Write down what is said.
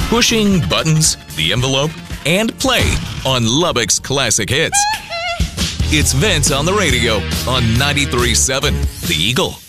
pushing buttons, the envelope, and play on Lubbock's Classic Hits. It's Vince on the radio on 93.7 The Eagle.